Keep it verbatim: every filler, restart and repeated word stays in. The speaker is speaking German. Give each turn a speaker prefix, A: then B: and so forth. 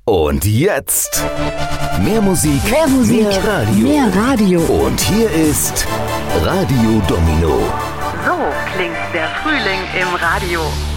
A: Und jetzt mehr Musik,
B: mehr Musik,
A: mehr Radio.
B: Mehr Radio.
A: Und hier ist Radio Domino.
C: So klingt der Frühling im Radio.